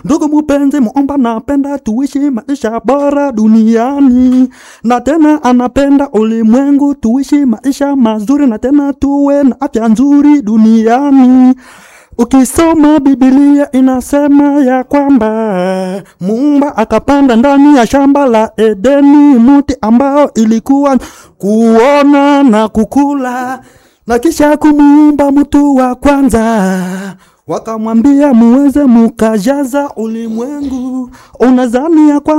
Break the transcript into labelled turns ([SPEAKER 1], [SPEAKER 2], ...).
[SPEAKER 1] Ndugu mpenzi, Muumba napenda tuishi maisha bora duniani, na tena anapenda ulimwengu tuishi maisha mazuri, na tena tuwe na afya nzuri duniani. Ukisoma Biblia inasema ya kwamba Muumba akapanda ndani ya shamba la Edeni mti ambao ilikuwa kuona na kukula, na kisha kumuumba mtu wa kwanza, wakamwambia muweze mukajaza ulimwengu. Unadhani ya kwamba